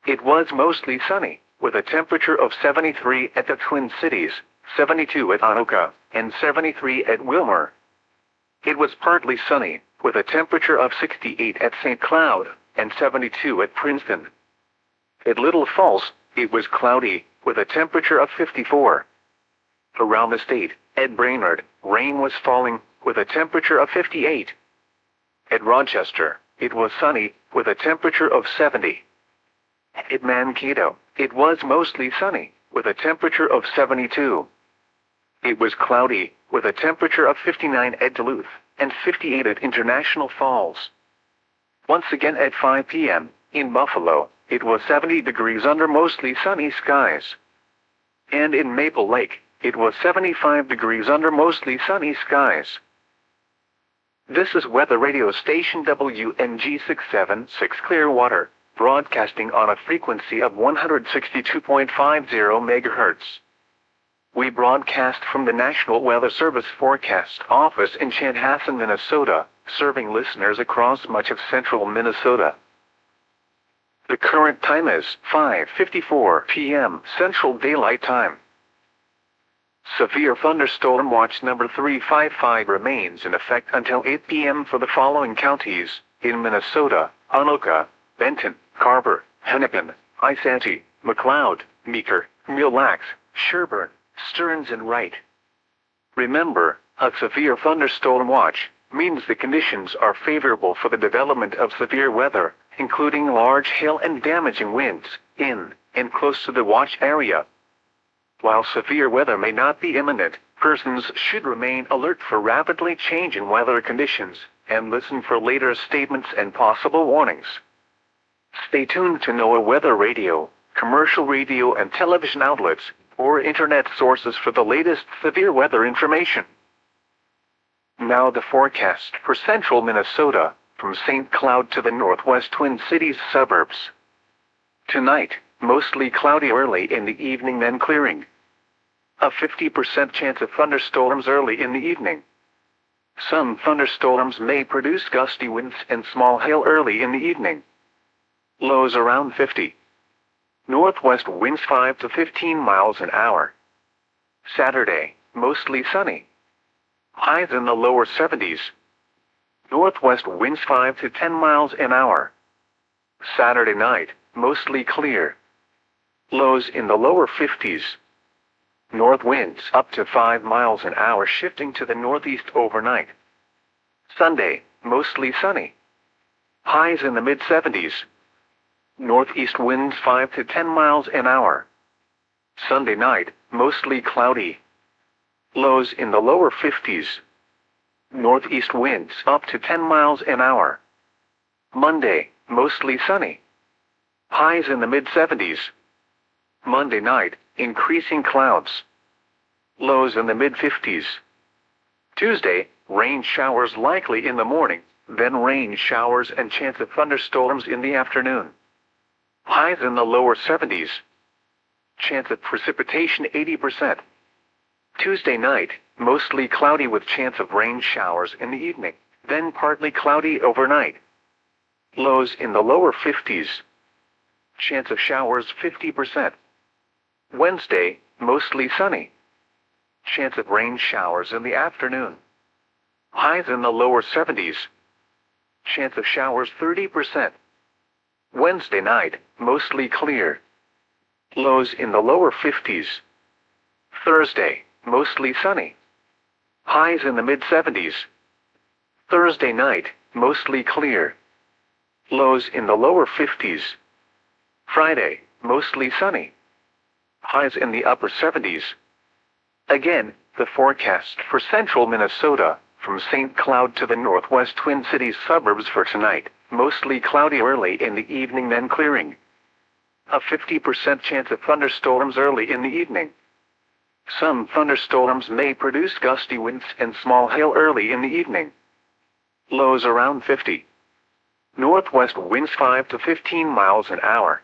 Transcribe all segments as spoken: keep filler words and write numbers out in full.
It was mostly sunny, with a temperature of seventy-three at the Twin Cities, seventy-two at Anoka, and seventy-three at Wilmer. It was partly sunny, with a temperature of sixty-eight at Saint Cloud, and seventy-two at Princeton. At Little Falls, it was cloudy, with a temperature of fifty-four. Around the state, at Brainerd, rain was falling, with a temperature of fifty-eight. At Rochester, it was sunny, with a temperature of seventy. At Mankato, it was mostly sunny, with a temperature of seventy-two. It was cloudy, with a temperature of fifty-nine at Duluth, and fifty-eight at International Falls. Once again at five p m, in Buffalo, it was seventy degrees under mostly sunny skies. And in Maple Lake, it was seventy-five degrees under mostly sunny skies. This is Weather Radio Station W N G six seven six Clearwater, broadcasting on a frequency of one hundred sixty-two point five zero megahertz. We broadcast from the National Weather Service Forecast Office in Chanhassen, Minnesota, serving listeners across much of central Minnesota. The current time is five fifty-four p m Central Daylight Time. Severe thunderstorm watch number three five five remains in effect until eight p m for the following counties in Minnesota: Anoka, Benton, Carver, Hennepin, Isanti, McLeod, Meeker, Mille Lacs, Sherburne, Stearns and Wright. Remember, a severe thunderstorm watch means the conditions are favorable for the development of severe weather, including large hail and damaging winds, in and close to the watch area. While severe weather may not be imminent, persons should remain alert for rapidly changing weather conditions, and listen for later statements and possible warnings. Stay tuned to NOAA Weather Radio, commercial radio and television outlets, or internet sources for the latest severe weather information. Now the forecast for central Minnesota, from Saint Cloud to the northwest Twin Cities suburbs. Tonight, mostly cloudy early in the evening, then clearing. A fifty percent chance of thunderstorms early in the evening. Some thunderstorms may produce gusty winds and small hail early in the evening. Lows around fifty. Northwest winds five to fifteen miles an hour. Saturday, mostly sunny. Highs in the lower seventies. Northwest winds five to ten miles an hour. Saturday night, mostly clear. Lows in the lower fifties. North winds up to five miles an hour, shifting to the northeast overnight. Sunday, mostly sunny. Highs in the mid seventies. Northeast winds five to ten miles an hour. Sunday night, mostly cloudy. Lows in the lower fifties. Northeast winds up to ten miles an hour. Monday, mostly sunny. Highs in the mid seventies. Monday night, increasing clouds. Lows in the mid fifties. Tuesday, rain showers likely in the morning, then rain showers and chance of thunderstorms in the afternoon. Highs in the lower seventies. Chance of precipitation eighty percent. Tuesday night, mostly cloudy with chance of rain showers in the evening, then partly cloudy overnight. Lows in the lower fifties. Chance of showers fifty percent. Wednesday, mostly sunny. Chance of rain showers in the afternoon. Highs in the lower seventies. Chance of showers thirty percent. Wednesday night, mostly clear. Lows in the lower fifties. Thursday, mostly sunny. Highs in the mid seventies. Thursday night, mostly clear. Lows in the lower fifties. Friday, mostly sunny. Highs in the upper seventies. Again, the forecast for central Minnesota, from Saint Cloud to the northwest Twin Cities suburbs for tonight, mostly cloudy early in the evening, then clearing. A fifty percent chance of thunderstorms early in the evening. Some thunderstorms may produce gusty winds and small hail early in the evening. Lows around fifty. Northwest winds five to fifteen miles an hour.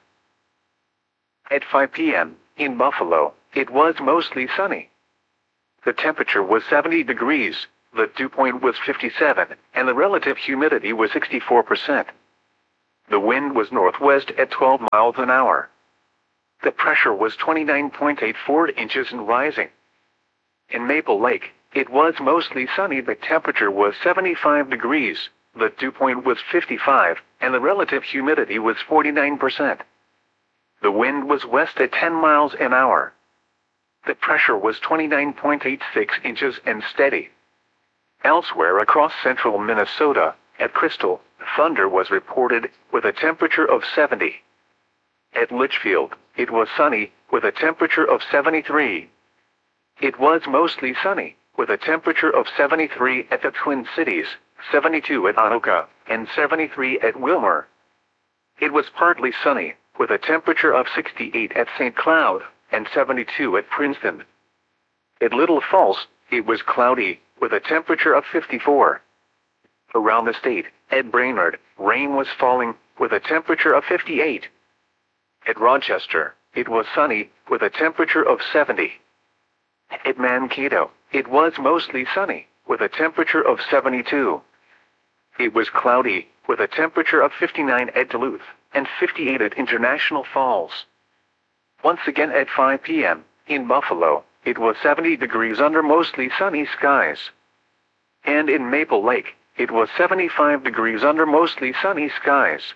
At five p m, in Buffalo, it was mostly sunny. The temperature was seventy degrees, the dew point was fifty-seven, and the relative humidity was sixty-four percent. The wind was northwest at twelve miles an hour. The pressure was twenty-nine point eight four inches and rising. In Maple Lake, it was mostly sunny. The temperature was seventy-five degrees, the dew point was fifty-five, and the relative humidity was forty-nine percent. The wind was west at ten miles an hour. The pressure was twenty-nine point eight six inches and steady. Elsewhere across central Minnesota, at Crystal, thunder was reported, with a temperature of seventy. At Litchfield, it was sunny, with a temperature of seventy-three. It was mostly sunny, with a temperature of seventy-three at the Twin Cities, seventy-two at Anoka, and seventy-three at Wilmer. It was partly sunny, with a temperature of sixty-eight at Saint Cloud, and seventy-two at Princeton. At Little Falls, it was cloudy, with a temperature of fifty-four. Around the state, at Brainerd, rain was falling, with a temperature of fifty-eight. At Rochester, it was sunny, with a temperature of seventy. At Mankato, it was mostly sunny, with a temperature of seventy-two. It was cloudy, with a temperature of fifty-nine at Duluth, and fifty-eight at International Falls. Once again at five p m, in Buffalo, it was seventy degrees under mostly sunny skies. And in Maple Lake, it was seventy-five degrees under mostly sunny skies.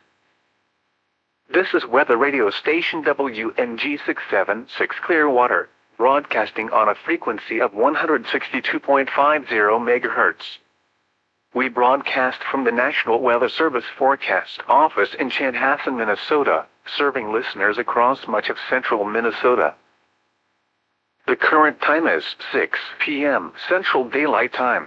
This is weather radio station W N G six seventy-six Clearwater, broadcasting on a frequency of one hundred sixty-two point five zero megahertz. We broadcast from the National Weather Service Forecast Office in Chanhassen, Minnesota, serving listeners across much of central Minnesota. The current time is six p m Central Daylight Time.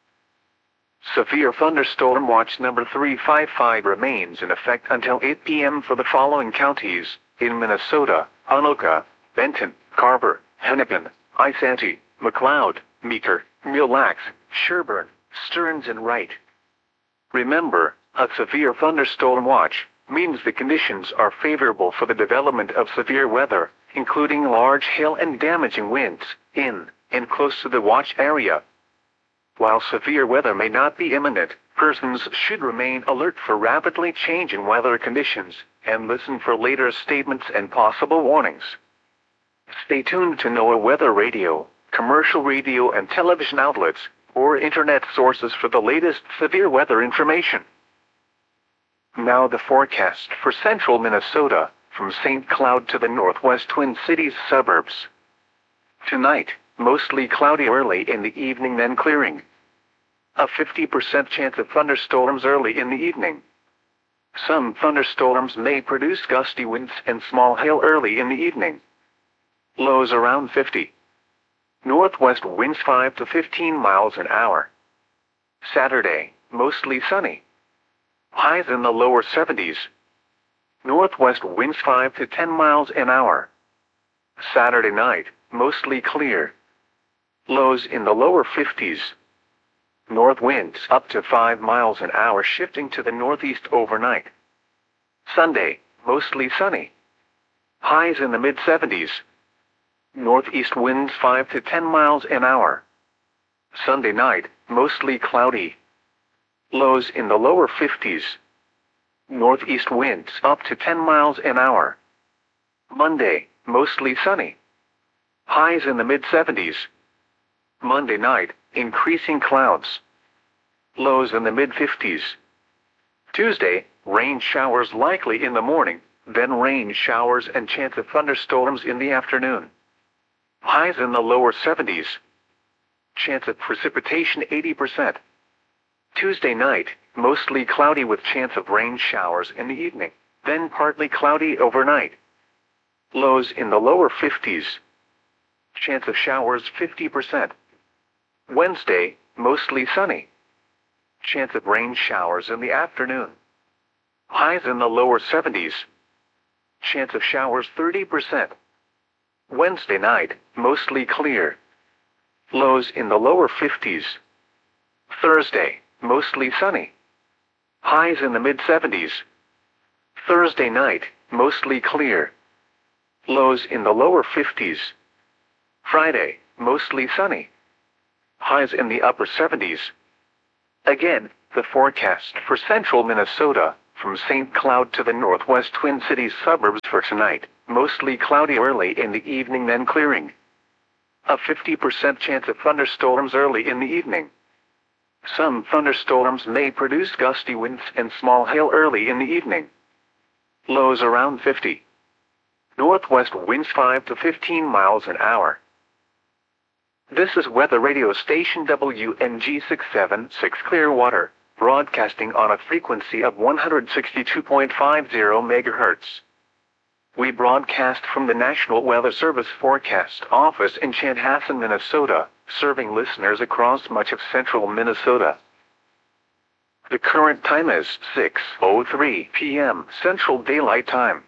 Severe thunderstorm watch number three five five remains in effect until eight p m for the following counties in Minnesota: Anoka, Benton, Carver, Hennepin, Isanti, McLeod, Meeker, Mille Lacs, Sherburne, Stearns and Wright. Remember, a severe thunderstorm watch means the conditions are favorable for the development of severe weather, including large hail and damaging winds, in and close to the watch area. While severe weather may not be imminent, persons should remain alert for rapidly changing weather conditions, and listen for later statements and possible warnings. Stay tuned to NOAA Weather Radio, commercial radio and television outlets, or internet sources for the latest severe weather information. Now the forecast for central Minnesota, from Saint Cloud to the northwest Twin Cities suburbs. Tonight, mostly cloudy early in the evening, then clearing. A fifty percent chance of thunderstorms early in the evening. Some thunderstorms may produce gusty winds and small hail early in the evening. Lows around fifty. Northwest winds five to fifteen miles an hour. Saturday, mostly sunny. Highs in the lower seventies. Northwest winds five to ten miles an hour. Saturday night, mostly clear. Lows in the lower fifties. North winds up to five miles an hour, shifting to the northeast overnight. Sunday, mostly sunny. Highs in the mid seventies. Northeast winds five to ten miles an hour. Sunday night, mostly cloudy. Lows in the lower fifties. Northeast winds up to ten miles an hour. Monday, mostly sunny. Highs in the mid seventies. Monday night, increasing clouds. Lows in the mid fifties. Tuesday, rain showers likely in the morning, then rain showers and chance of thunderstorms in the afternoon. Highs in the lower seventies. Chance of precipitation eighty percent. Tuesday night, mostly cloudy with chance of rain showers in the evening, then partly cloudy overnight. Lows in the lower fifties. Chance of showers fifty percent. Wednesday, mostly sunny. Chance of rain showers in the afternoon. Highs in the lower seventies. Chance of showers thirty percent. Wednesday night, mostly clear. Lows in the lower fifties. Thursday, mostly sunny. Highs in the mid seventies. Thursday night, mostly clear. Lows in the lower fifties. Friday, mostly sunny. Highs in the upper seventies. Again, the forecast for central Minnesota, from Saint Cloud to the northwest Twin Cities suburbs for tonight. Mostly cloudy early in the evening, then clearing. A fifty percent chance of thunderstorms early in the evening. Some thunderstorms may produce gusty winds and small hail early in the evening. Lows around fifty. Northwest winds five to fifteen miles an hour. This is weather radio station W N G six seven six Clearwater, broadcasting on a frequency of one hundred sixty-two point five zero megahertz. We broadcast from the National Weather Service Forecast Office in Chanhassen, Minnesota, serving listeners across much of central Minnesota. The current time is six oh three p m Central Daylight Time.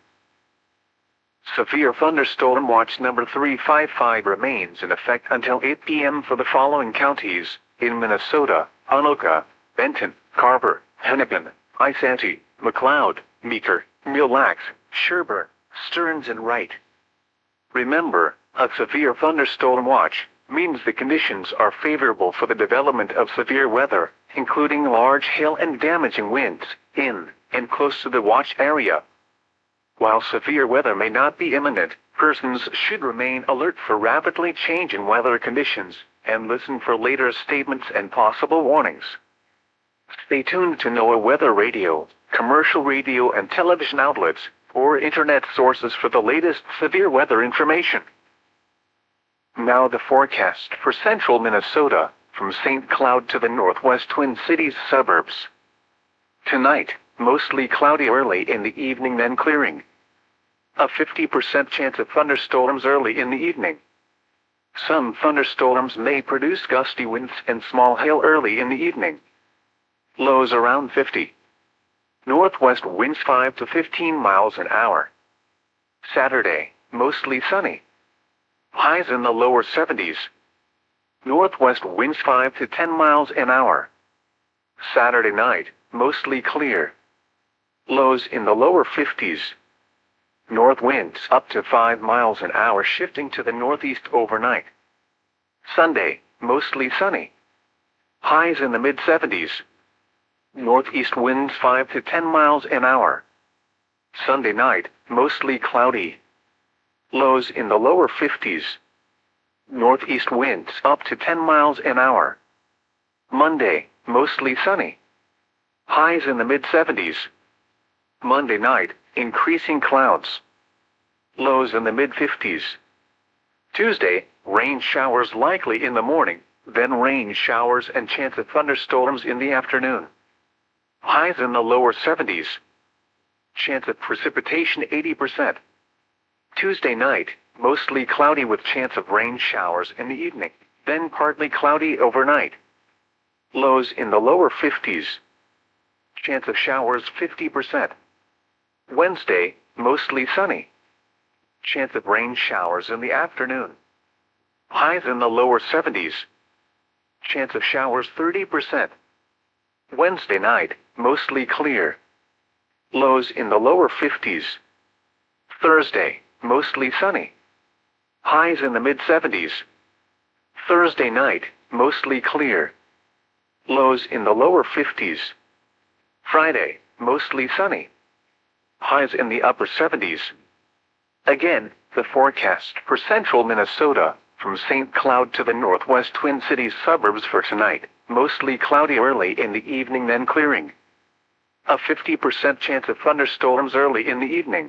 Severe thunderstorm watch number three five five remains in effect until eight p m for the following counties in Minnesota: Anoka, Benton, Carver, Hennepin, Isanti, McLeod, Meeker, Mille Lacs, Sherburne, Stearns and Wright. Remember, a severe thunderstorm watch means the conditions are favorable for the development of severe weather, including large hail and damaging winds, in and close to the watch area. While severe weather may not be imminent, persons should remain alert for rapidly changing weather conditions, and listen for later statements and possible warnings. Stay tuned to NOAA Weather Radio, commercial radio and television outlets, or internet sources for the latest severe weather information. Now the forecast for central Minnesota, from Saint Cloud to the northwest Twin Cities suburbs. Tonight, mostly cloudy early in the evening, then clearing. A fifty percent chance of thunderstorms early in the evening. Some thunderstorms may produce gusty winds and small hail early in the evening. Lows around fifty. Northwest winds five to fifteen miles an hour. Saturday, mostly sunny. Highs in the lower seventies. Northwest winds five to ten miles an hour. Saturday night, mostly clear. Lows in the lower fifties. North winds up to five miles an hour, shifting to the northeast overnight. Sunday, mostly sunny. Highs in the mid seventies. Northeast winds five to ten miles an hour. Sunday night, mostly cloudy. Lows in the lower fifties. Northeast winds up to ten miles an hour. Monday, mostly sunny. Highs in the mid seventies. Monday night, increasing clouds. Lows in the mid fifties. Tuesday, rain showers likely in the morning, then rain showers and chance of thunderstorms in the afternoon. Highs in the lower seventies. Chance of precipitation eighty percent. Tuesday night, mostly cloudy with chance of rain showers in the evening, then partly cloudy overnight. Lows in the lower fifties. Chance of showers fifty percent. Wednesday, mostly sunny. Chance of rain showers in the afternoon. Highs in the lower seventies. Chance of showers thirty percent. Wednesday night, mostly clear. Lows in the lower fifties. Thursday, mostly sunny. Highs in the mid seventies. Thursday night, mostly clear. Lows in the lower fifties. Friday, mostly sunny. Highs in the upper seventies. Again, the forecast for central Minnesota, from Saint Cloud to the northwest Twin Cities suburbs for tonight. Mostly cloudy early in the evening, then clearing. A fifty percent chance of thunderstorms early in the evening.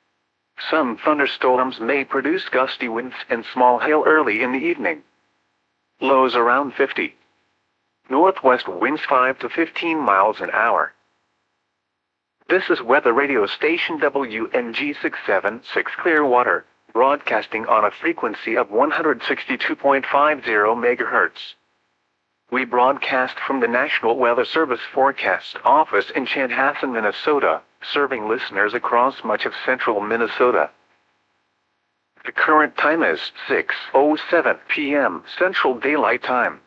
Some thunderstorms may produce gusty winds and small hail early in the evening. Lows around fifty. Northwest winds five to fifteen miles an hour. This is weather radio station W N G six seven six Clearwater, broadcasting on a frequency of one hundred sixty-two point five zero megahertz. We broadcast from the National Weather Service Forecast Office in Chanhassen, Minnesota, serving listeners across much of central Minnesota. The current time is six oh seven p m Central Daylight Time.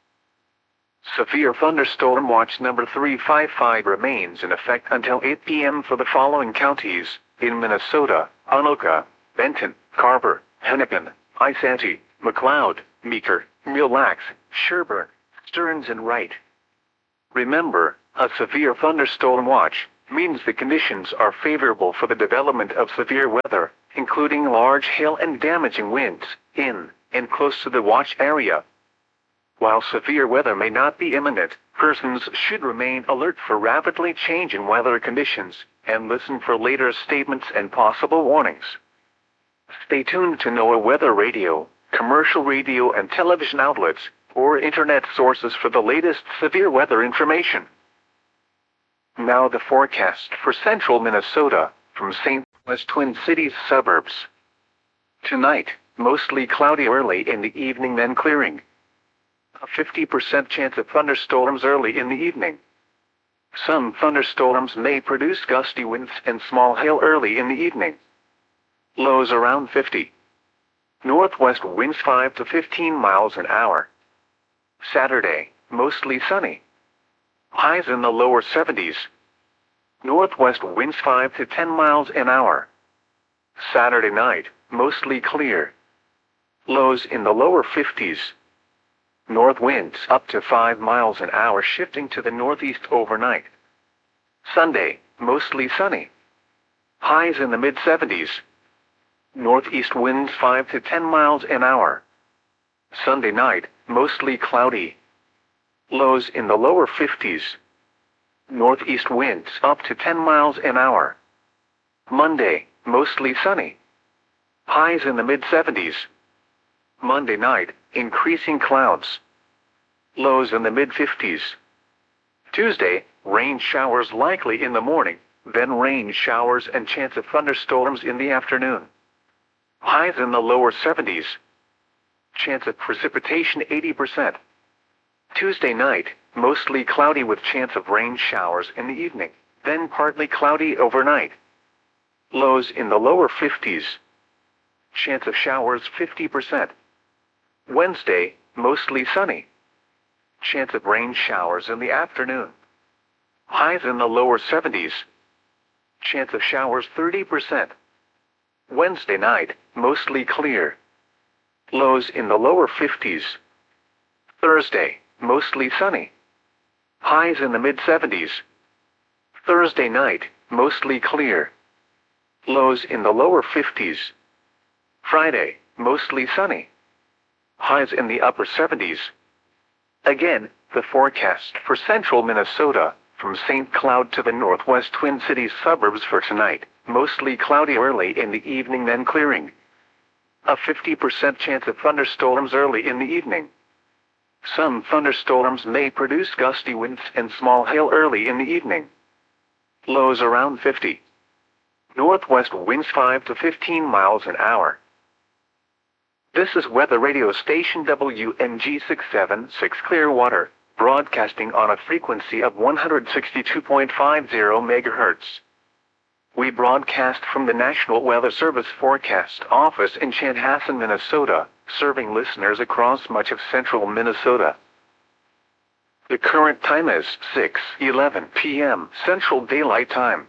Severe thunderstorm watch number three five five remains in effect until eight p m for the following counties in Minnesota: Anoka, Benton, Carver, Hennepin, Isanti, McLeod, Meeker, Mille Lacs, Sherburne, Stearns and Wright. Remember, a severe thunderstorm watch means the conditions are favorable for the development of severe weather, including large hail and damaging winds, in and close to the watch area. While severe weather may not be imminent, persons should remain alert for rapidly changing weather conditions, and listen for later statements and possible warnings. Stay tuned to NOAA Weather Radio, commercial radio and television outlets, or internet sources for the latest severe weather information. Now the forecast for central Minnesota, from Saint Louis Twin Cities suburbs. Tonight, mostly cloudy early in the evening, then clearing. A fifty percent chance of thunderstorms early in the evening. Some thunderstorms may produce gusty winds and small hail early in the evening. Lows around fifty. Northwest winds five to fifteen miles an hour. Saturday, mostly sunny. Highs in the lower seventies. Northwest winds five to ten miles an hour. Saturday night, mostly clear. Lows in the lower fifties. North winds up to five miles an hour, shifting to the northeast overnight. Sunday, mostly sunny. Highs in the mid seventies. Northeast winds five to ten miles an hour. Sunday night, mostly cloudy. Lows in the lower fifties. Northeast winds up to ten miles an hour. Monday, mostly sunny. Highs in the mid seventies. Monday night, increasing clouds. Lows in the mid fifties. Tuesday, rain showers likely in the morning, then rain showers and chance of thunderstorms in the afternoon. Highs in the lower seventies. Chance of precipitation eighty percent. Tuesday night, mostly cloudy with chance of rain showers in the evening, then partly cloudy overnight. Lows in the lower fifties. Chance of showers fifty percent. Wednesday, mostly sunny. Chance of rain showers in the afternoon. Highs in the lower seventies. Chance of showers thirty percent. Wednesday night, mostly clear. Lows in the lower fifties. Thursday, mostly sunny. Highs in the mid seventies. Thursday night, mostly clear. Lows in the lower fifties. Friday, mostly sunny. Highs in the upper seventies. Again, the forecast for central Minnesota, from Saint Cloud to the northwest Twin Cities suburbs for tonight, mostly cloudy early in the evening, then clearing. A fifty percent chance of thunderstorms early in the evening. Some thunderstorms may produce gusty winds and small hail early in the evening. Lows around fifty. Northwest winds five to fifteen miles an hour. This is Weather Radio Station W N G six seven six Clearwater, broadcasting on a frequency of one hundred sixty-two point five zero megahertz. We broadcast from the National Weather Service Forecast Office in Chanhassen, Minnesota, serving listeners across much of central Minnesota. The current time is six eleven p m Central Daylight Time.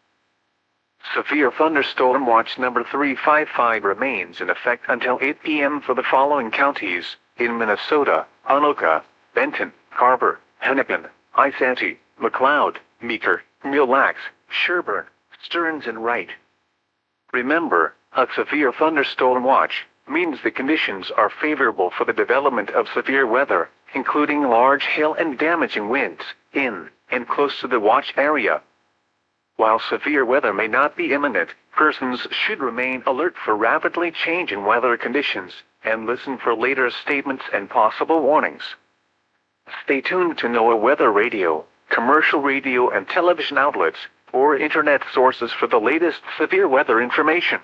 Severe thunderstorm watch number three five five remains in effect until eight p m for the following counties in Minnesota: Anoka, Benton, Carver, Hennepin, Isanti, McLeod, Meeker, Mille Lacs, Sherburne, Stearns and Wright. Remember, a severe thunderstorm watch means the conditions are favorable for the development of severe weather, including large hail and damaging winds, in and close to the watch area. While severe weather may not be imminent, persons should remain alert for rapidly changing weather conditions, and listen for later statements and possible warnings. Stay tuned to NOAA Weather Radio, commercial radio and television outlets, or internet sources for the latest severe weather information.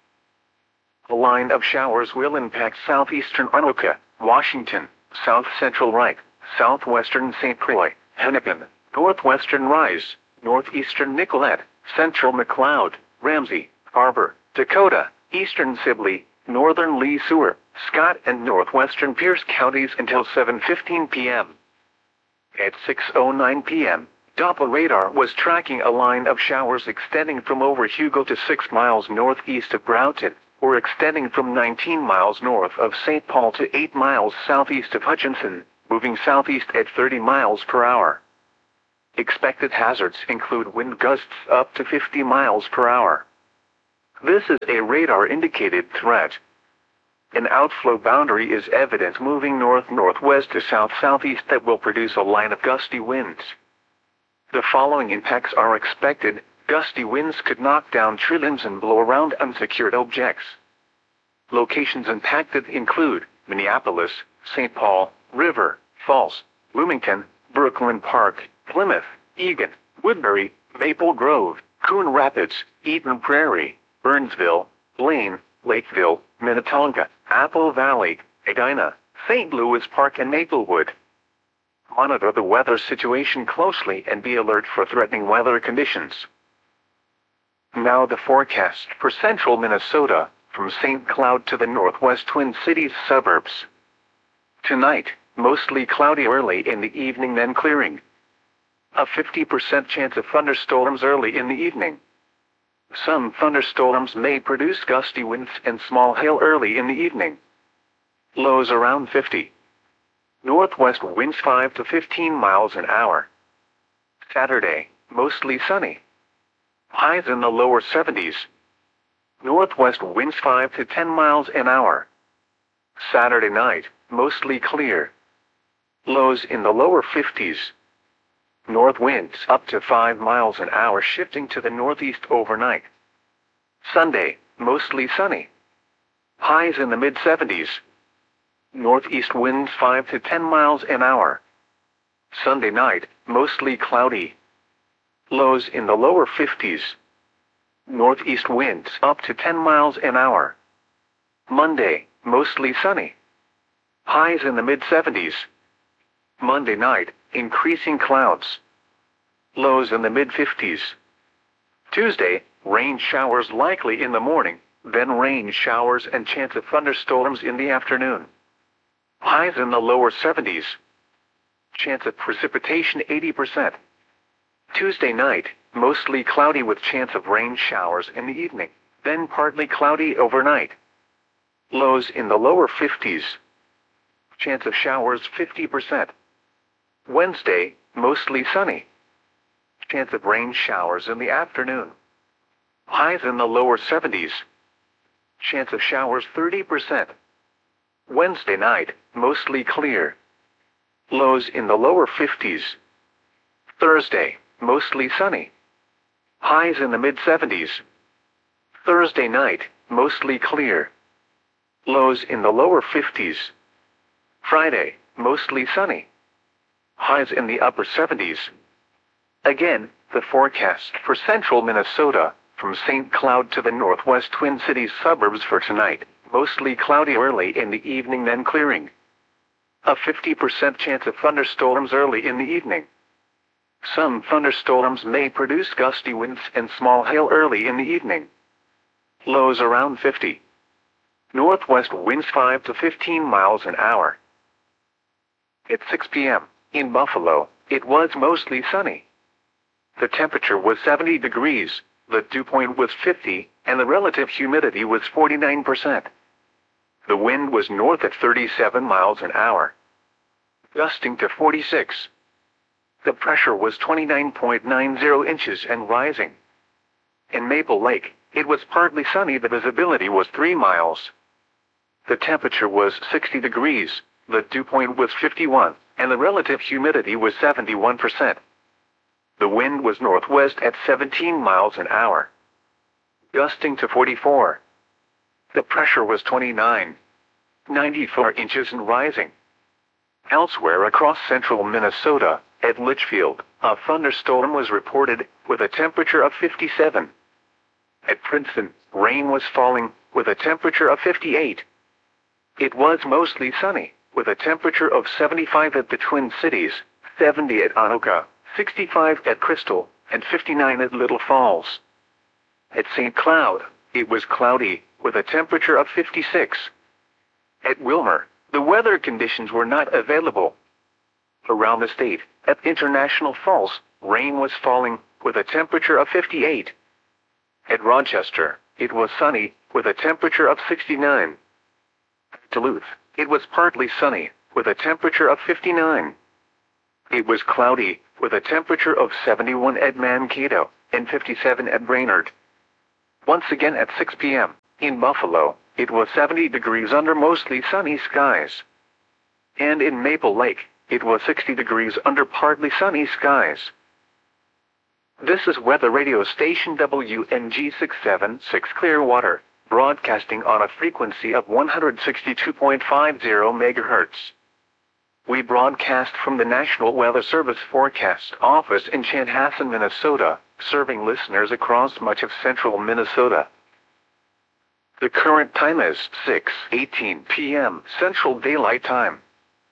A line of showers will impact southeastern Anoka, Washington, south-central Wright, southwestern Saint Croix, Hennepin, northwestern Rise, northeastern Nicollet, central McLeod, Ramsey, Carver, Dakota, eastern Sibley, northern Lee Sewer, Scott and northwestern Pierce counties until seven fifteen p m At six oh nine p m, Doppler radar was tracking a line of showers extending from over Hugo to six miles northeast of Broughton, or extending from nineteen miles north of Saint Paul to eight miles southeast of Hutchinson, moving southeast at thirty miles per hour. Expected hazards include wind gusts up to fifty miles per hour. This is a radar-indicated threat. An outflow boundary is evident moving north-northwest to south-southeast that will produce a line of gusty winds. The following impacts are expected. Gusty winds could knock down tree limbs and blow around unsecured objects. Locations impacted include Minneapolis, Saint Paul, River Falls, Bloomington, Brooklyn Park, Plymouth, Eagan, Woodbury, Maple Grove, Coon Rapids, Eden Prairie, Burnsville, Blaine, Lakeville, Minnetonka, Apple Valley, Edina, Saint Louis Park and Maplewood. Monitor the weather situation closely and be alert for threatening weather conditions. Now the forecast for central Minnesota, from Saint Cloud to the northwest Twin Cities suburbs. Tonight, mostly cloudy early in the evening, then clearing. A fifty percent chance of thunderstorms early in the evening. Some thunderstorms may produce gusty winds and small hail early in the evening. Lows around fifty. Northwest winds five to fifteen miles an hour. Saturday, mostly sunny. Highs in the lower seventies. Northwest winds five to ten miles an hour. Saturday night, mostly clear. Lows in the lower fifties. North winds up to five miles an hour, shifting to the northeast overnight. Sunday, mostly sunny. Highs in the mid seventies. Northeast winds five to ten miles an hour. Sunday night, mostly cloudy. Lows in the lower fifties. Northeast winds up to ten miles an hour. Monday, mostly sunny. Highs in the mid seventies. Monday night, increasing clouds. Lows in the mid fifties. Tuesday, rain showers likely in the morning, then rain showers and chance of thunderstorms in the afternoon. Highs in the lower seventies. Chance of precipitation eighty percent. Tuesday night, mostly cloudy with chance of rain showers in the evening, then partly cloudy overnight. Lows in the lower fifties. Chance of showers fifty percent. Wednesday, mostly sunny. Chance of rain showers in the afternoon. Highs in the lower seventies. Chance of showers thirty percent. Wednesday night, mostly clear. Lows in the lower fifties. Thursday, mostly sunny. Highs in the mid seventies. Thursday night, mostly clear. Lows in the lower fifties. Friday, mostly sunny. Highs in the upper seventies. Again, the forecast for central Minnesota, from Saint Cloud to the northwest Twin Cities suburbs for tonight, mostly cloudy early in the evening, then clearing. A fifty percent chance of thunderstorms early in the evening. Some thunderstorms may produce gusty winds and small hail early in the evening. Lows around fifty. Northwest winds five to fifteen miles an hour. At six p m, in Buffalo, it was mostly sunny. The temperature was seventy degrees, the dew point was fifty, and the relative humidity was forty-nine percent. The wind was north at thirty-seven miles an hour, gusting to forty-six. The pressure was twenty-nine point nine zero inches and rising. In Maple Lake, it was partly sunny. The visibility was three miles. The temperature was sixty degrees, the dew point was fifty-one, and the relative humidity was seventy-one percent. The wind was northwest at seventeen miles an hour, gusting to forty-four. The pressure was twenty-nine point nine four inches and rising. Elsewhere across central Minnesota, at Litchfield, a thunderstorm was reported, with a temperature of fifty-seven. At Princeton, rain was falling, with a temperature of fifty-eight. It was mostly sunny, with a temperature of seventy-five at the Twin Cities, seventy at Anoka, sixty-five at Crystal, and fifty-nine at Little Falls. At Saint Cloud, it was cloudy, with a temperature of fifty-six. At Wilmer, the weather conditions were not available. Around the state, at International Falls, rain was falling, with a temperature of fifty-eight. At Rochester, it was sunny, with a temperature of sixty-nine. At Duluth, it was partly sunny, with a temperature of fifty-nine. It was cloudy, with a temperature of seventy-one at Mankato and fifty-seven at Brainerd. Once again at six p m in Buffalo, it was seventy degrees under mostly sunny skies. And in Maple Lake, it was sixty degrees under partly sunny skies. This is weather radio station W N G six seven six Clearwater, broadcasting on a frequency of one hundred sixty-two point five zero megahertz. We broadcast from the National Weather Service Forecast Office in Chanhassen, Minnesota, serving listeners across much of central Minnesota. The current time is six eighteen p m Central Daylight Time.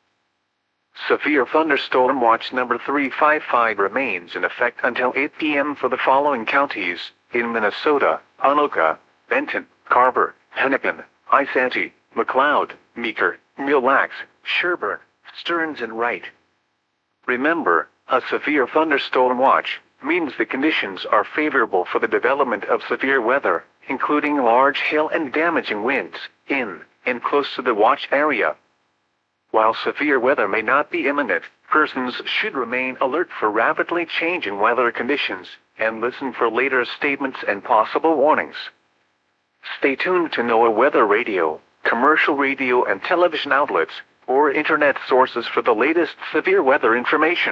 Severe thunderstorm watch number three five five remains in effect until eight p m for the following counties in Minnesota: Anoka, Benton, Carver, Hennepin, Isanti, McLeod, Meeker, Mille Lacs, Sherburne, Stearns and Wright. Remember, a severe thunderstorm watch means the conditions are favorable for the development of severe weather, including large hail and damaging winds, in and close to the watch area. While severe weather may not be imminent, persons should remain alert for rapidly changing weather conditions and listen for later statements and possible warnings. Stay tuned to NOAA Weather Radio, commercial radio and television outlets, or internet sources for the latest severe weather information.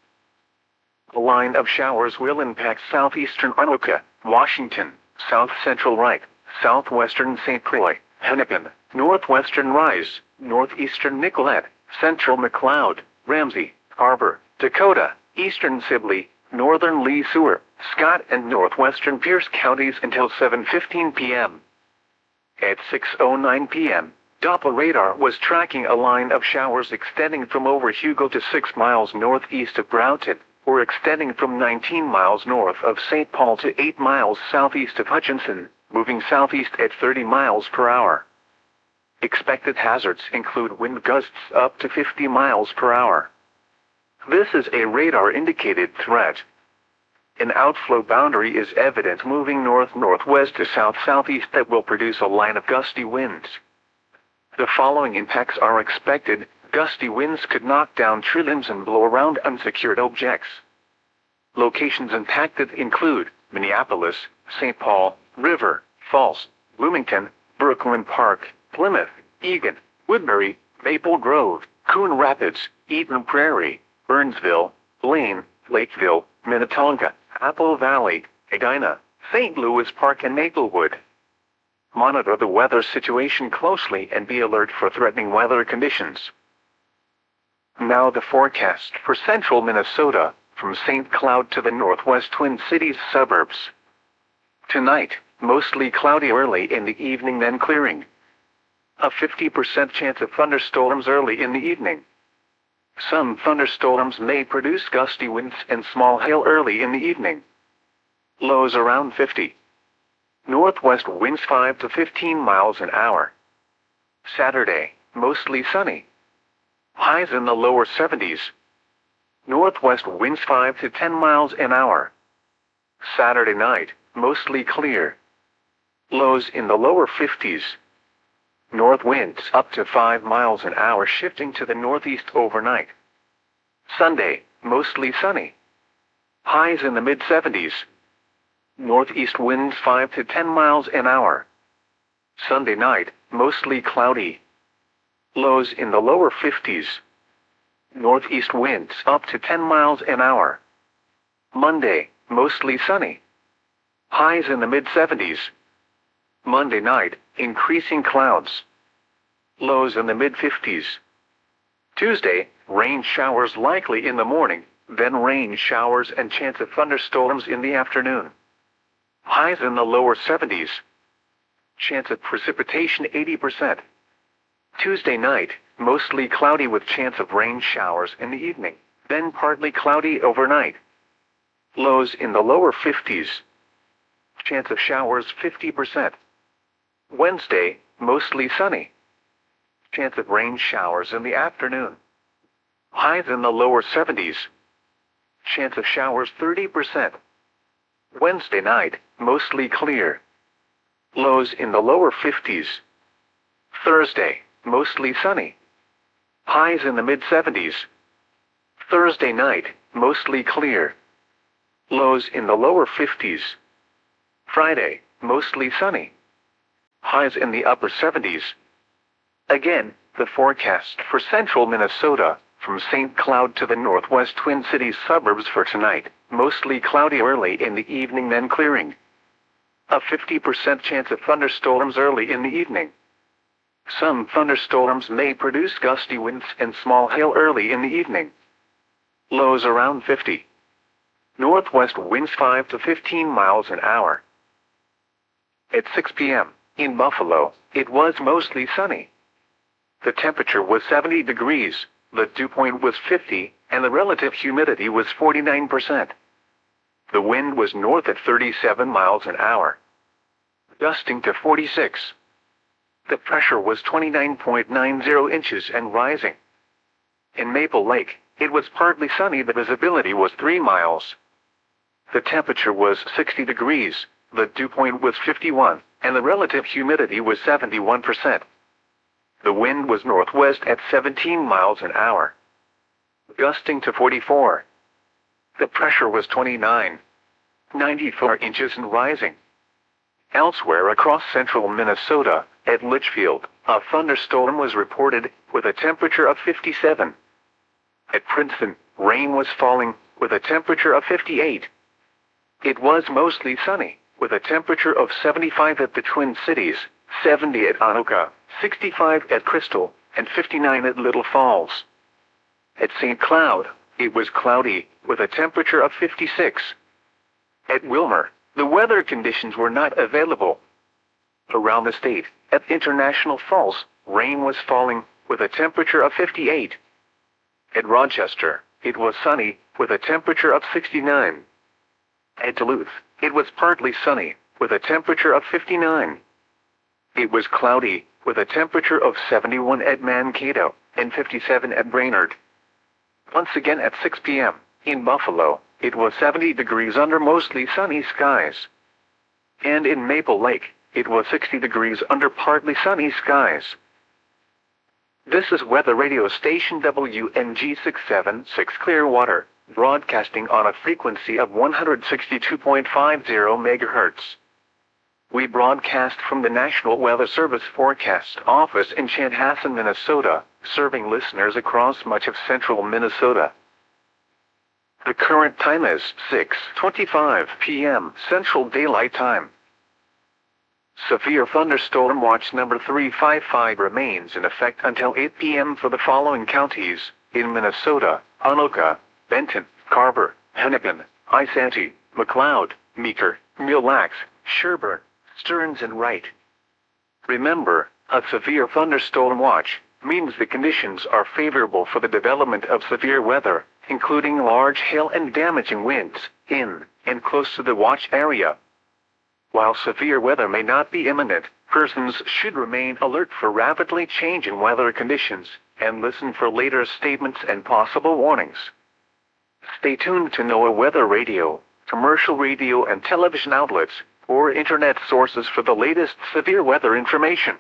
A line of showers will impact southeastern Anoka, Washington, south-central Wright, southwestern Saint Croix, Hennepin, northwestern Rise, northeastern Nicollet, central McLeod, Ramsey, Carver, Dakota, eastern Sibley, northern Lee Sewer, Scott and northwestern Pierce counties until seven fifteen p m At six oh nine p m, Doppler radar was tracking a line of showers extending from over Hugo to six miles northeast of Broughton, or extending from nineteen miles north of Saint Paul to eight miles southeast of Hutchinson, moving southeast at thirty miles per hour. Expected hazards include wind gusts up to fifty miles per hour. This is a radar-indicated threat. An outflow boundary is evident moving north-northwest to south-southeast that will produce a line of gusty winds. The following impacts are expected. Gusty winds could knock down tree limbs and blow around unsecured objects. Locations impacted include Minneapolis, Saint Paul, River, Falls, Bloomington, Brooklyn Park, Plymouth, Eagan, Woodbury, Maple Grove, Coon Rapids, Eden Prairie, Burnsville, Blaine, Lakeville, Minnetonka, Apple Valley, Edina, Saint Louis Park and Maplewood. Monitor the weather situation closely and be alert for threatening weather conditions. Now the forecast for central Minnesota, from Saint Cloud to the northwest Twin Cities suburbs. Tonight, mostly cloudy early in the evening, then clearing. A fifty percent chance of thunderstorms early in the evening. Some thunderstorms may produce gusty winds and small hail early in the evening. Lows around fifty. Northwest winds five to fifteen miles an hour. Saturday, mostly sunny. Highs in the lower seventies. Northwest winds five to ten miles an hour. Saturday night, mostly clear. Lows in the lower fifties. North winds up to five miles an hour shifting to the northeast overnight. Sunday, mostly sunny. Highs in the mid seventies. Northeast winds five to ten miles an hour. Sunday night, mostly cloudy. Lows in the lower fifties. Northeast winds up to ten miles an hour. Monday, mostly sunny. Highs in the mid seventies. Monday night, increasing clouds. Lows in the mid fifties. Tuesday, rain showers likely in the morning, then rain showers and chance of thunderstorms in the afternoon. Highs in the lower seventies. Chance of precipitation eighty percent. Tuesday night, mostly cloudy with chance of rain showers in the evening, then partly cloudy overnight. Lows in the lower fifties. Chance of showers fifty percent. Wednesday, mostly sunny. Chance of rain showers in the afternoon. Highs in the lower seventies. Chance of showers thirty percent. Wednesday night, mostly clear. Lows in the lower fifties. Thursday, mostly sunny. Highs in the mid seventies. Thursday night, mostly clear. Lows in the lower fifties. Friday, mostly sunny. Highs in the upper seventies. Again, the forecast for central Minnesota, from Saint Cloud to the northwest Twin Cities suburbs for tonight, mostly cloudy early in the evening then clearing. A fifty percent chance of thunderstorms early in the evening. Some thunderstorms may produce gusty winds and small hail early in the evening. Lows around fifty. Northwest winds five to fifteen miles an hour. At six p m, in Buffalo, it was mostly sunny. The temperature was seventy degrees, the dew point was fifty, and the relative humidity was forty-nine percent. The wind was north at thirty-seven miles an hour, gusting to forty-six. The pressure was twenty-nine point nine zero inches and rising. In Maple Lake, it was partly sunny. The visibility was three miles. The temperature was sixty degrees, the dew point was fifty-one, and the relative humidity was seventy-one percent. The wind was northwest at seventeen miles an hour, gusting to forty-four. The pressure was twenty-nine point nine four inches and rising. Elsewhere across central Minnesota, at Litchfield, a thunderstorm was reported, with a temperature of fifty-seven. At Princeton, rain was falling, with a temperature of fifty-eight. It was mostly sunny, with a temperature of seventy-five at the Twin Cities, seventy at Anoka, sixty-five at Crystal, and fifty-nine at Little Falls. At Saint Cloud, it was cloudy, with a temperature of fifty-six. At Wilmer, the weather conditions were not available. Around the state, at International Falls, rain was falling, with a temperature of fifty-eight. At Rochester, it was sunny, with a temperature of sixty-nine. At Duluth, it was partly sunny, with a temperature of fifty-nine. It was cloudy, with a temperature of seventy-one at Mankato, and fifty-seven at Brainerd. Once again at six p m, in Buffalo, it was seventy degrees under mostly sunny skies. And in Maple Lake, it was sixty degrees under partly sunny skies. This is Weather Radio Station W N G six seventy-six Clearwater, broadcasting on a frequency of one hundred sixty-two point five zero megahertz. We broadcast from the National Weather Service Forecast Office in Chanhassen, Minnesota, serving listeners across much of central Minnesota. The current time is six twenty-five p m Central Daylight Time. Severe Thunderstorm Watch number three five five remains in effect until eight p m for the following counties, in Minnesota: Anoka, Benton, Carver, Hennepin, Isanti, McLeod, Meeker, Mille Lacs, Sherburne, Stearns and Wright. Remember, a severe thunderstorm watch means the conditions are favorable for the development of severe weather, including large hail and damaging winds, in and close to the watch area. While severe weather may not be imminent, persons should remain alert for rapidly changing weather conditions, and listen for later statements and possible warnings. Stay tuned to NOAA Weather Radio, commercial radio and television outlets, or internet sources for the latest severe weather information.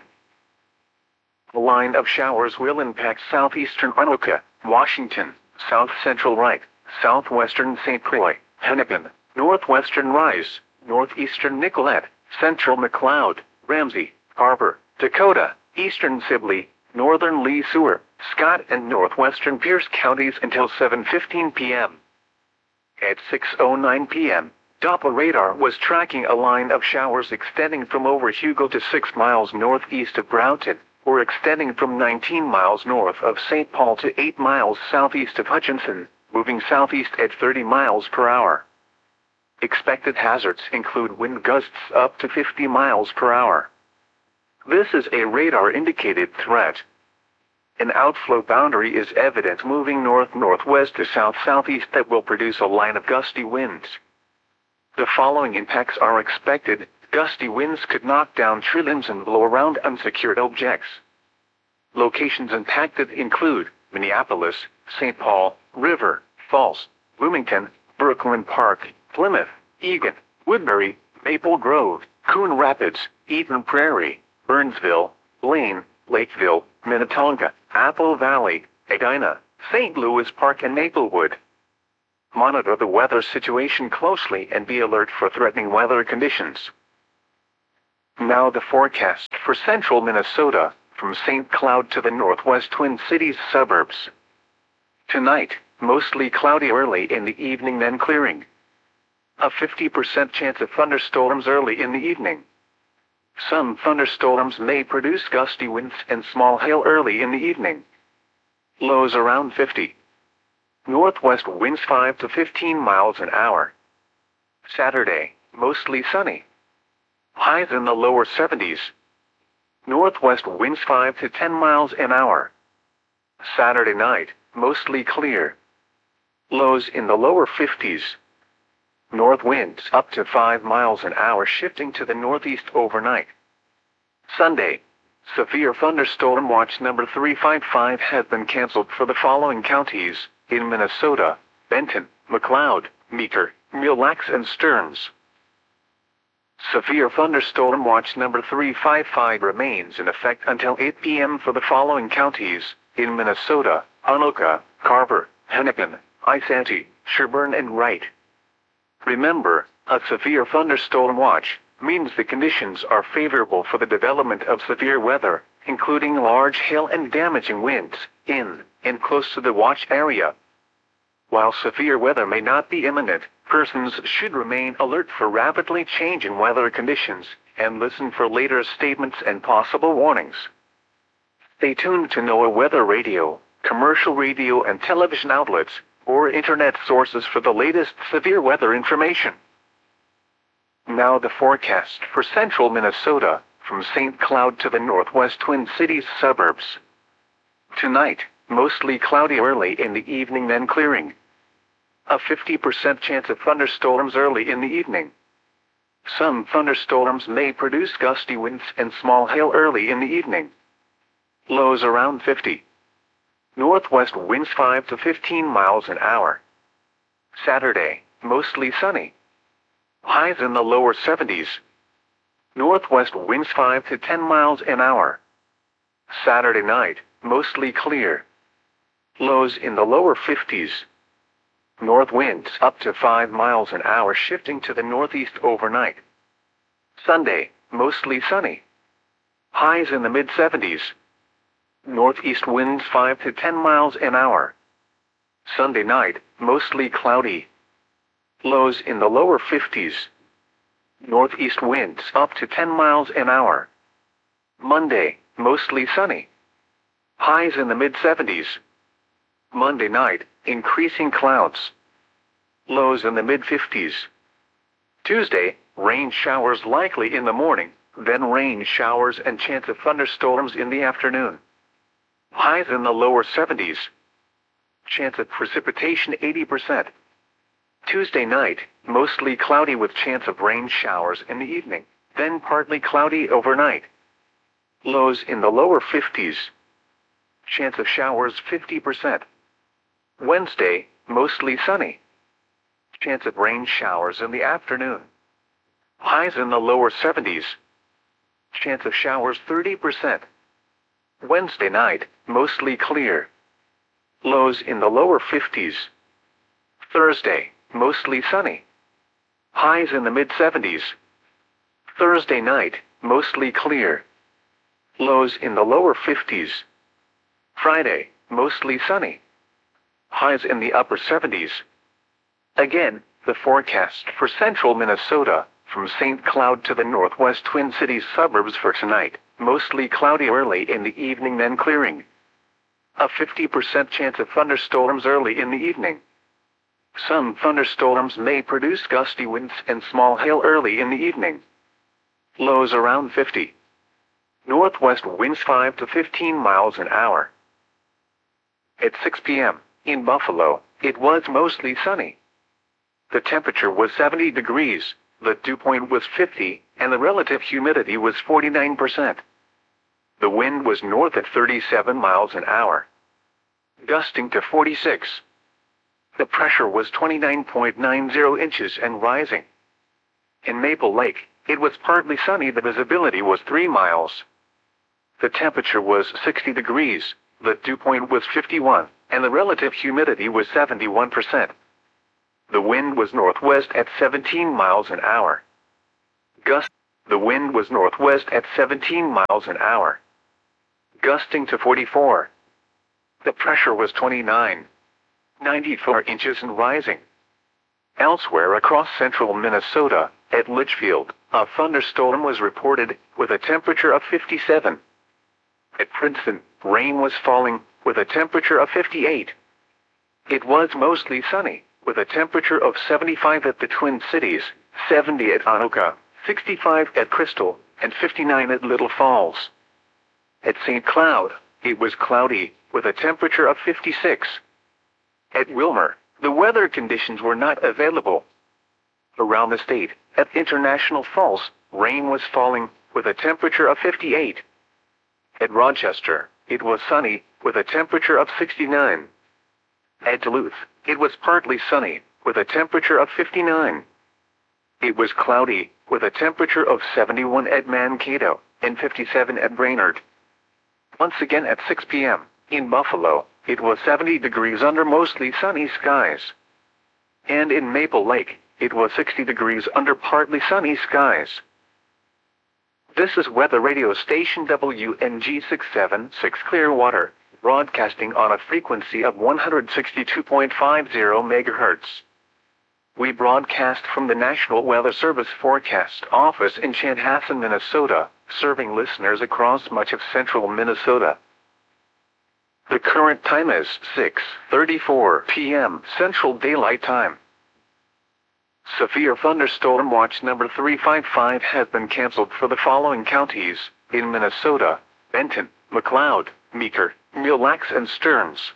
The line of showers will impact southeastern Anoka, Washington, south-central Wright, southwestern Saint Croix, Hennepin, northwestern Rice, northeastern Nicollet, central McLeod, Ramsey, Carver, Dakota, eastern Sibley, northern Lee Sewer, Scott and northwestern Pierce counties until seven fifteen p m At six oh nine p m, Doppler radar was tracking a line of showers extending from over Hugo to six miles northeast of Broughton, or extending from nineteen miles north of Saint Paul to eight miles southeast of Hutchinson, moving southeast at thirty miles per hour. Expected hazards include wind gusts up to fifty miles per hour. This is a radar-indicated threat. An outflow boundary is evident moving north-northwest to south-southeast that will produce a line of gusty winds. The following impacts are expected. Gusty winds could knock down tree limbs and blow around unsecured objects. Locations impacted include Minneapolis, Saint Paul, River, Falls, Bloomington, Brooklyn Park, Plymouth, Eagan, Woodbury, Maple Grove, Coon Rapids, Eden Prairie, Burnsville, Blaine, Lakeville, Minnetonka, Apple Valley, Edina, Saint Louis Park and Maplewood. Monitor the weather situation closely and be alert for threatening weather conditions. Now the forecast for central Minnesota, from Saint Cloud to the northwest Twin Cities suburbs. Tonight, mostly cloudy early in the evening, then clearing. A fifty percent chance of thunderstorms early in the evening. Some thunderstorms may produce gusty winds and small hail early in the evening. Lows around fifty. Northwest winds five to fifteen miles an hour. Saturday, mostly sunny. Highs in the lower seventies. Northwest winds five to ten miles an hour. Saturday night, mostly clear. Lows in the lower fifties. North winds up to five miles an hour, shifting to the northeast overnight. Sunday, severe thunderstorm watch number three five five has been canceled for the following counties in Minnesota: Benton, McLeod, Meeker, Mille Lacs, and Stearns. Severe thunderstorm watch number three five five remains in effect until eight p m for the following counties in Minnesota: Anoka, Carver, Hennepin, Isanti, Sherburne, and Wright. Remember, a severe thunderstorm watch means the conditions are favorable for the development of severe weather, including large hail and damaging winds, in and close to the watch area. While severe weather may not be imminent, persons should remain alert for rapidly changing weather conditions and listen for later statements and possible warnings. Stay tuned to NOAA Weather Radio, commercial radio and television outlets, or internet sources for the latest severe weather information. Now the forecast for central Minnesota, from Saint Cloud to the northwest Twin Cities suburbs. Tonight, mostly cloudy early in the evening, then clearing. A fifty percent chance of thunderstorms early in the evening. Some thunderstorms may produce gusty winds and small hail early in the evening. Lows around fifty. Northwest winds five to fifteen miles an hour. Saturday, mostly sunny. Highs in the lower seventies. Northwest winds five to ten miles an hour. Saturday night, mostly clear. Lows in the lower fifties. North winds up to five miles an hour, shifting to the northeast overnight. Sunday, mostly sunny. Highs in the mid seventies. Northeast winds five to ten miles an hour. Sunday night, mostly cloudy. Lows in the lower fifties. Northeast winds up to ten miles an hour. Monday, mostly sunny. Highs in the mid seventies. Monday night, increasing clouds. Lows in the mid fifties. Tuesday, rain showers likely in the morning, then rain showers and chance of thunderstorms in the afternoon. Highs in the lower seventies. Chance of precipitation eighty percent. Tuesday night, mostly cloudy with chance of rain showers in the evening, then partly cloudy overnight. Lows in the lower fifties. Chance of showers fifty percent. Wednesday, mostly sunny. Chance of rain showers in the afternoon. Highs in the lower seventies. Chance of showers thirty percent. Wednesday night, mostly clear. Lows in the lower fifties. Thursday, mostly sunny. Highs in the mid seventies. Thursday night, mostly clear. Lows in the lower fifties. Friday, mostly sunny. Highs in the upper seventies. Again, the forecast for central Minnesota, from Saint Cloud to the northwest Twin Cities suburbs for tonight: mostly cloudy early in the evening, then clearing. A fifty percent chance of thunderstorms early in the evening. Some thunderstorms may produce gusty winds and small hail early in the evening. Lows around fifty. Northwest winds five to fifteen miles an hour. At six p m in Buffalo, it was mostly sunny. The temperature was seventy degrees, the dew point was fifty, and the relative humidity was forty-nine percent. The wind was north at thirty-seven miles an hour, gusting to forty-six. The pressure was twenty-nine point nine zero inches and rising. In Maple Lake, it was partly sunny. The visibility was three miles. The temperature was sixty degrees, the dew point was fifty-one, and the relative humidity was seventy-one percent. The wind was northwest at seventeen miles an hour. Gust. The wind was northwest at seventeen miles an hour, gusting to forty-four. The pressure was twenty-nine point nine four inches and rising. Elsewhere across central Minnesota, at Litchfield, a thunderstorm was reported, with a temperature of fifty-seven. At Princeton, rain was falling, with a temperature of fifty-eight. It was mostly sunny, with a temperature of seventy-five at the Twin Cities, seventy at Anoka, sixty-five at Crystal, and fifty-nine at Little Falls. At Saint Cloud, it was cloudy, with a temperature of fifty-six. At Wilmer, the weather conditions were not available. Around the state, at International Falls, rain was falling, with a temperature of fifty-eight. At Rochester, it was sunny, with a temperature of sixty-nine. At Duluth, it was partly sunny, with a temperature of fifty-nine. It was cloudy, with a temperature of seventy-one at Mankato, and fifty-seven at Brainerd. Once again at six p m, in Buffalo, it was seventy degrees under mostly sunny skies. And in Maple Lake, it was sixty degrees under partly sunny skies. This is weather radio station W N G six seventy-six Clearwater, broadcasting on a frequency of one hundred sixty-two point five zero megahertz. We broadcast from the National Weather Service Forecast Office in Chanhassen, Minnesota, serving listeners across much of central Minnesota. The current time is six thirty-four p m Central Daylight Time. Severe thunderstorm watch number three five five has been canceled for the following counties in Minnesota: Benton, McLeod, Meeker, Mille Lacs, and Stearns.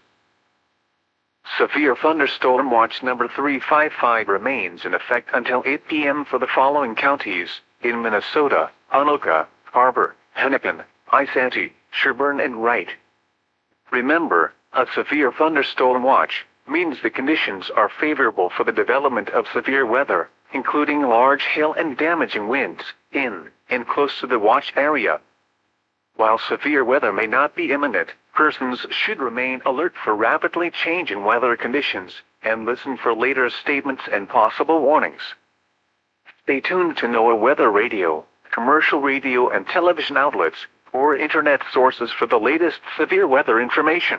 Severe thunderstorm watch number three five five remains in effect until eight p m for the following counties in Minnesota: Anoka, Harbor, Hennepin, Isanti, Sherburne, and Wright. Remember, a severe thunderstorm watch means the conditions are favorable for the development of severe weather, including large hail and damaging winds, in and close to the watch area. While severe weather may not be imminent, persons should remain alert for rapidly changing weather conditions, and listen for later statements and possible warnings. Stay tuned to NOAA Weather Radio, commercial radio and television outlets, or internet sources for the latest severe weather information.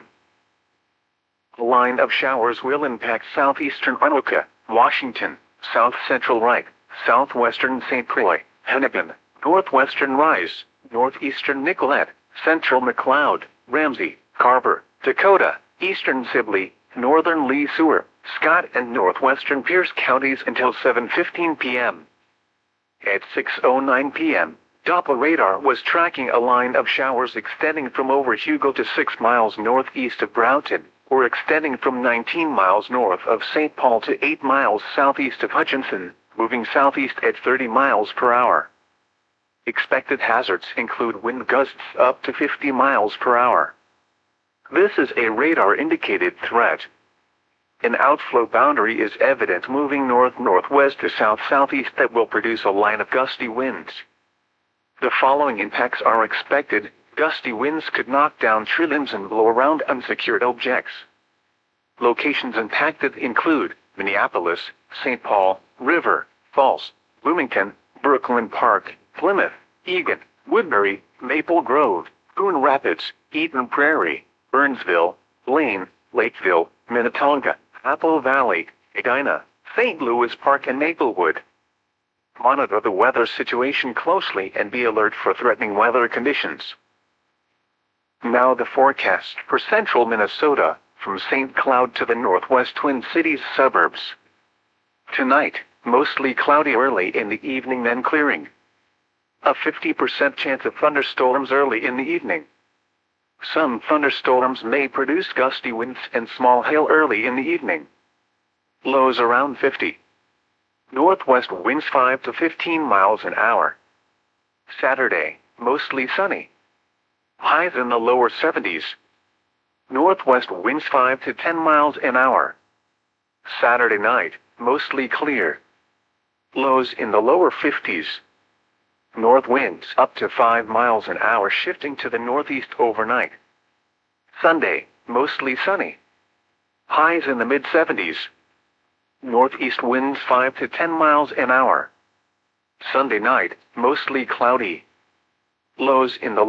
A line of showers will impact southeastern Anoka, Washington, south-central Wright, southwestern Saint Croix, Hennepin, northwestern Rise, northeastern Nicollet, central McLeod, Ramsey, Carver, Dakota, eastern Sibley, northern Lee Sewer, Scott, and northwestern Pierce counties until seven fifteen p m At six oh nine p m, Doppler radar was tracking a line of showers extending from over Hugo to six miles northeast of Broughton, or extending from nineteen miles north of Saint Paul to eight miles southeast of Hutchinson, moving southeast at thirty miles per hour. Expected hazards include wind gusts up to fifty miles per hour. This is a radar-indicated threat. An outflow boundary is evident moving north-northwest to south-southeast that will produce a line of gusty winds. The following impacts are expected. Gusty winds could knock down tree limbs and blow around unsecured objects. Locations impacted include Minneapolis, Saint Paul, River, Falls, Bloomington, Brooklyn Park, Plymouth, Eagan, Woodbury, Maple Grove, Coon Rapids, Eden Prairie, Burnsville, Blaine, Lakeville, Minnetonka, Apple Valley, Edina, Saint Louis Park, and Maplewood. Monitor the weather situation closely and be alert for threatening weather conditions. Now the forecast for central Minnesota, from Saint Cloud to the northwest Twin Cities suburbs. Tonight, mostly cloudy early in the evening, then clearing. A fifty percent chance of thunderstorms early in the evening. Some thunderstorms may produce gusty winds and small hail early in the evening. Lows around fifty. Northwest winds five to fifteen miles an hour. Saturday, mostly sunny. Highs in the lower seventies. Northwest winds five to ten miles an hour. Saturday night, mostly clear. Lows in the lower fifties. North winds up to five miles an hour, shifting to the northeast overnight. Sunday, mostly sunny. Highs in the mid seventies. Northeast winds five to ten miles an hour. Sunday night, mostly cloudy. Lows in the